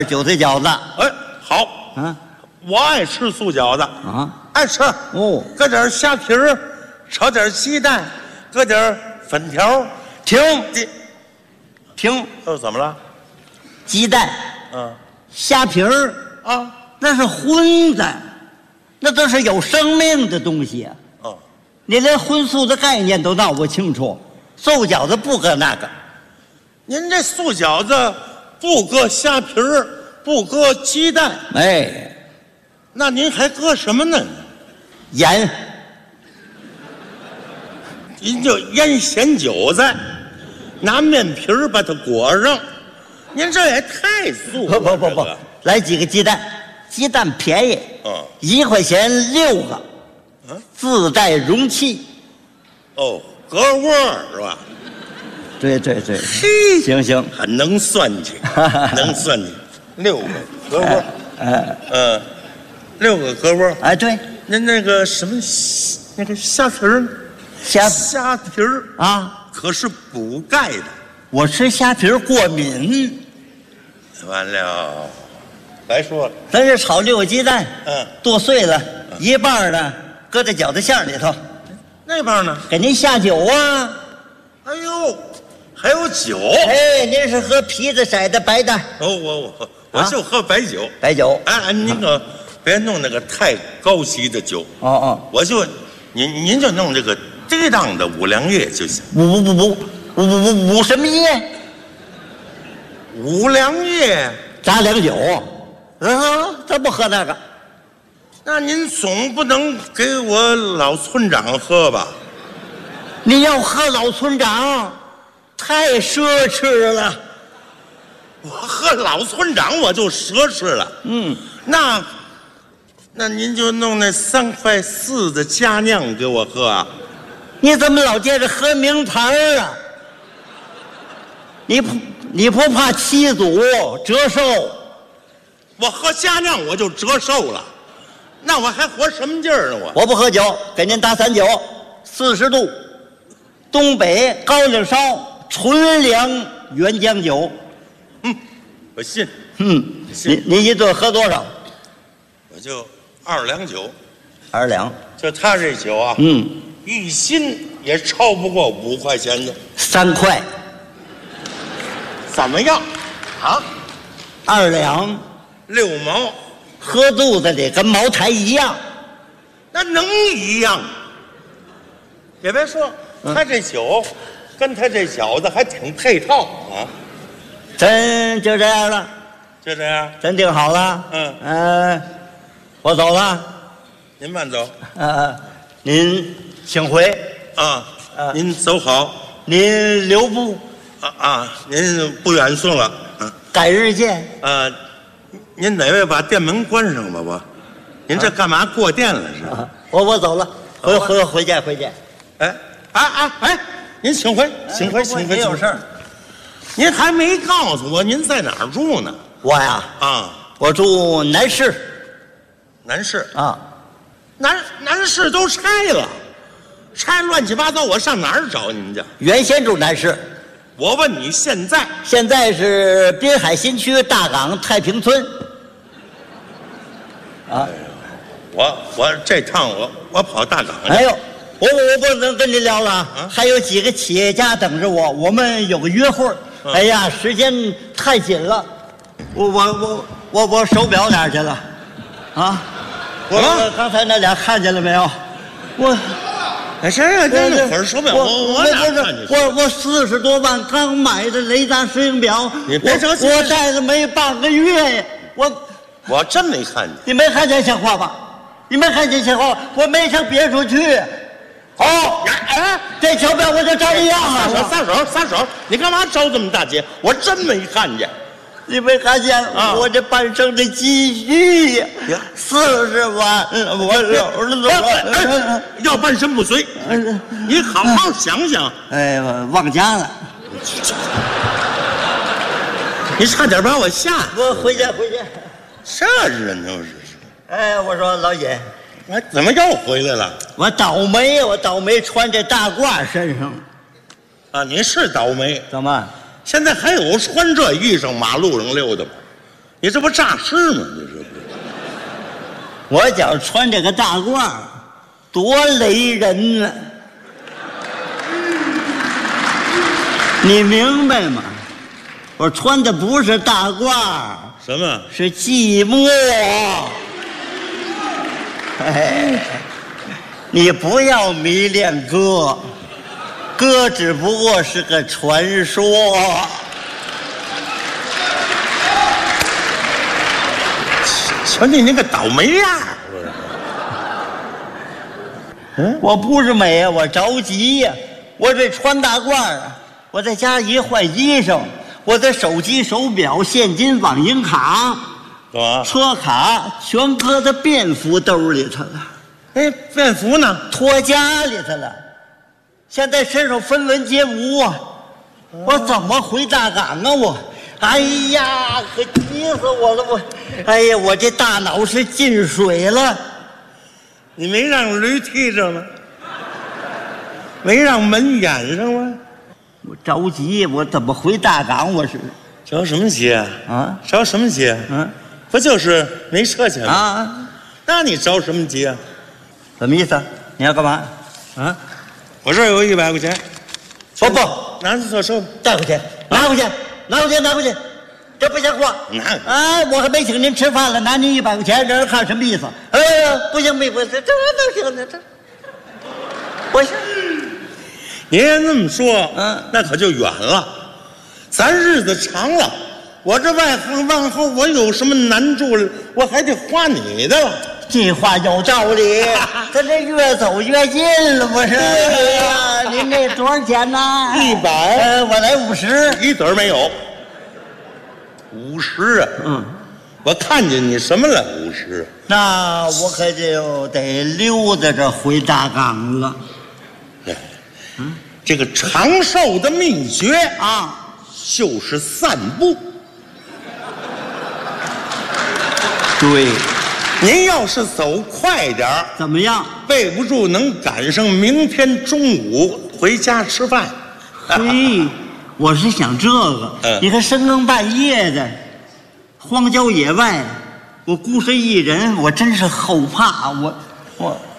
韭菜饺子。 哎，好啊， 我爱吃素饺子啊， 爱吃哦。 搁点虾皮儿，炒点鸡蛋，搁点粉条。 停这停， 又怎么了？ 鸡蛋、 嗯虾皮儿， 啊那是荤的，那都是有生命的东西啊！ 哦， 你连荤素的概念都闹不清楚，素饺子不搁那个。 您这素饺子不搁虾皮儿，不搁鸡蛋， 哎， 那您还搁什么呢？ 盐、 您就腌咸韭菜，拿面皮儿把它裹上。您这也太素了。 不，来几个鸡蛋，鸡蛋便宜，1块钱6个，自带容器。 哦，隔窝是吧？ 对， 嘿， 行， 很能算计，能算计，6个隔窝，6个隔窝。 哎，对， 您那个什么，那个虾皮儿，虾皮儿啊， 可是补钙的。 我吃虾皮儿过敏。 完了，白说了， 咱这炒6个鸡蛋，剁碎了，1半呢搁在饺子馅里头， 那边呢？ 给您下酒啊。 哎呦，还有酒。 哎，您是喝啤的色的白的？ 哦，我就喝白酒。 白酒。 哎，您可别弄那个太高级的酒。 哦， 我就您就弄这个低档的五粮液就行。 五什么液？ 五粮液杂粮酒。咱不喝那个。 那您总不能给我老村长喝吧？ 你要喝老村长，太奢侈了。 我喝老村长我就奢侈了。那您就弄那3块4的佳酿给我喝啊？ 你怎么老接着喝名牌啊？你不怕七祖折寿？ 我喝佳酿我就折寿了，那我还活什么劲儿呢？ 我不喝酒，给您打散酒，40度，东北高粱烧纯粮原浆酒。 我信。 您一顿喝多少？ 我就2两酒。 2两。 就他这酒啊，一斤也超不过5块钱的。 3块。 怎么样？啊 ？2两 6毛， 喝肚子里跟茅台一样。 那能一样？也别说，他这酒跟他这饺子还挺配套啊。 真就这样了？ 就这样？ 真定好了？我走了。 您慢走。 您请回。 您走好。 您留步。 您不远送了。 改日见。 您哪位把店门关上吧？您这干嘛过店了是吧？ 我走了，回见。 哎，您请回。 您有事儿？ 您还没告诉我您在哪儿住呢？ 我呀，我住南市。 南市啊， 南市都拆了，拆乱七八糟，我上哪儿找您去？ 原先住南市。 我问你现在？ 现在是滨海新区大港太平村。 我这趟我跑大港去。 哎呦，我不能跟您聊了，还有几个企业家等着我，我们有个约会。哎呀，时间太紧了，我手表哪儿去了？我刚才那俩看见了没有？ 谁呀？这会儿手表我哪看见？ 我40多万刚买的雷达石英表， 你别着急， 我戴了没半个月呀， 我真没看见。 你没看见像话吧？你没看见像话？我没上别处去。这手表我就照这样了。 撒手！你干嘛着这么大急？我真没看见。 你没看见我这半生的积蓄呀，40万，我要半身不遂。你好好想想。 忘家了。 你差点把我吓。 我回家。 这人就是。 我说老尹， 怎么又回来了？ 我倒霉穿这大褂身上。 你是倒霉。 怎么？ 现在还有穿这衣裳马路上溜达吗？ 你这不诈尸吗？你这不？ 我觉穿这个大褂多雷人呢，你明白吗？我穿的不是大褂， 什么？ 是寂寞。哎，你不要迷恋哥，哥只不过是个传说。 瞧你那个倒霉样！ 我不是美呀，我着急呀。我这穿大褂啊，我在家一换衣裳，我的手机、手表、现金、网银卡、 干嘛？ 车卡全搁在便服兜里头了。 哎，便服呢？ 拖家里头了。现在身上分文皆无啊，我怎么回大港啊我？哎呀，可急死我了我！哎呀，我这大脑是进水了。 你没让驴踢着吗？没让门掩上吗？ 我着急，我怎么回大港？我是着什么急啊？ 啊， 着什么急？不就是没车钱吗？ 啊， 那你着什么急啊？ 什么意思？你要干嘛？啊， 我这儿有100块钱。 不， 拿去做收。 带回去，拿回去，拿回去，这不像话。哎，我还没请您吃饭了，拿您100块钱，让人看什么意思？哎呀，不行，这能行的这，不行。 您要这么说，那可就远了。咱日子长了，我这往后我有什么难处了，我还得花你的了。 这话有道理，咱这越走越近了，不是？哎呀，您这多少钱呢 ？100， 我来50， 一子儿没有。50啊？我看见你什么了？50？ 那我可就得溜达着回大港了。 这个长寿的秘诀啊， 就是散步。 对。 您要是走快点儿， 怎么样？ 备不住能赶上明天中午回家吃饭。 嘿，我是想这个。你看深更半夜的，荒郊野外，我孤身一人，我真是后怕。我